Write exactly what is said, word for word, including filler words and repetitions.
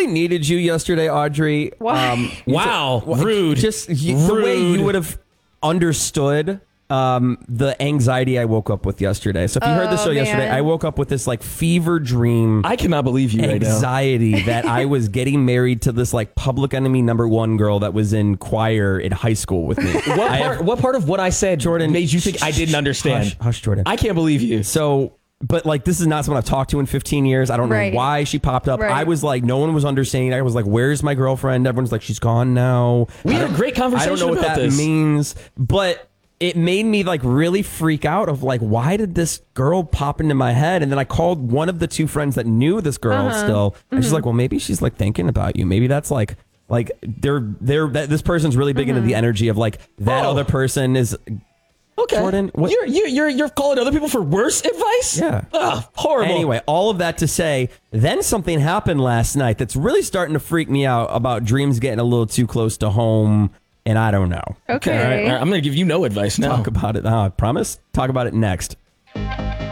really needed you yesterday, Audrey. Why? Wow, rude. Just you, the way Rude. you would have understood um, the anxiety I woke up with yesterday. So if you heard the Oh, show yesterday, man. I woke up with this like fever dream. I cannot believe you right now. Anxiety that I was getting married to this like Public Enemy number one girl that was in choir in high school with me. What I part, have- what part of what I said, Jordan, made you think I didn't understand? Hush, hush, Jordan. I can't believe you. So, but like, this is not someone I've talked to in fifteen years. I don't Right. know why she popped up. Right. I was like, no one was understanding. I was like, where's my girlfriend? Everyone's like, she's gone now. We I had a don't- great conversation I don't know what about that this. means, but it made me like really freak out of like, why did this girl pop into my head? And then I called one of the two friends that knew this girl Uh-huh. still. And she's like, well, maybe she's like thinking about you. Maybe that's like, like they're, they're, that this person's really big into the energy of like that Oh. other person is. Okay, Jordan, what- you're you're you're you're calling other people for worse advice? Yeah. Ugh, horrible. Anyway, all of that to say, then something happened last night that's really starting to freak me out about dreams getting a little too close to home, and I don't know. Okay. All right, all right, I'm going to give you no advice now. Talk about it. Uh, I promise. Talk about it next.